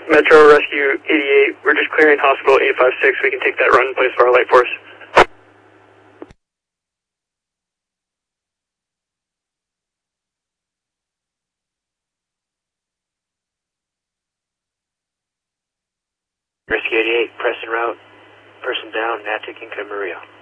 Metro Rescue 88, we're just clearing Hospital 856. We can take that run in place of our light force. Rescue 88, press en route. Person down, Natick and Camarillo.